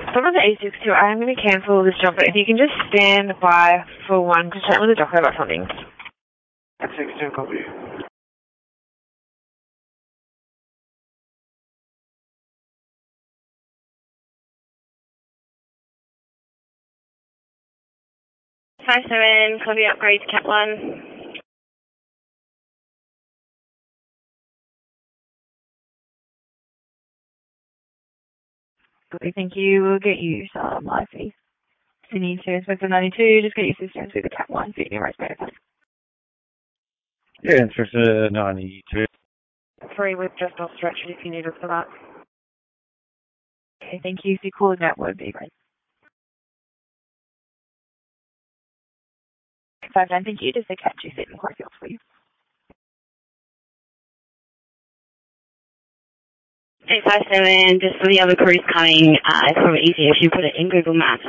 Some of the A62, I'm going to cancel this job, but if you can just stand by for one to chat with the doctor about something. A62, copy. Hi, 7, copy upgrade to Cat 1. Thank you. We'll get you some live fees. If you need to inspect the 92, just get your systems with the Cat 1 feed in right back. Yeah, inspector 92. 3 with just off stretch if you need us for that. Okay, thank you. If you call that would be great. 59, thank you. Just a Cat 2 sit in quite for you. 857, just for the other crews coming, it's probably easier if you put it in Google Maps.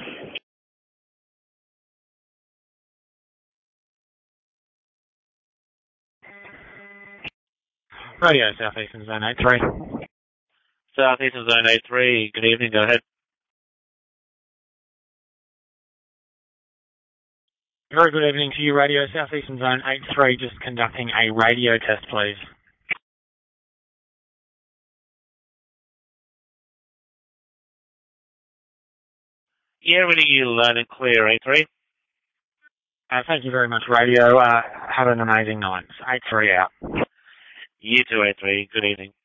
Radio Southeastern Zone 83. Southeastern Zone 83, good evening, go ahead. Very good evening to you, Radio Southeastern Zone 83, just conducting a radio test, please. Yeah, really, you loud and clear, 83. Thank you very much, Radio. Have an amazing night. 83 out. You too, 83. Good evening.